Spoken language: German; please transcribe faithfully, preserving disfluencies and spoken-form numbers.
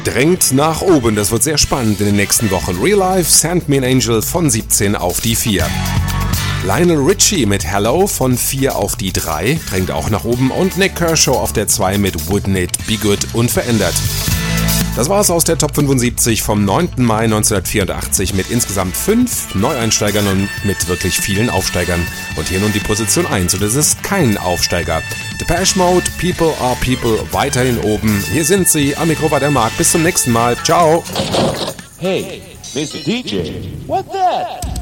drängt nach oben. Das wird sehr spannend in den nächsten Wochen. Real Life, Send Me an Angel von siebzehn auf die vier. Lionel Richie mit Hello von vier auf die drei, drängt auch nach oben. Und Nick Kershaw auf der zwei mit Wouldn't It Be Good, unverändert. Das war's aus der Top fünfundsiebzig vom neunten Mai neunzehnhundertvierundachtzig mit insgesamt fünf Neueinsteigern und mit wirklich vielen Aufsteigern. Und hier nun die Position eins und es ist kein Aufsteiger. Depeche Mode, People Are People, weiterhin oben. Hier sind sie, am Mikro war der Marc. Bis zum nächsten Mal. Ciao. Hey, Mister D J, what that?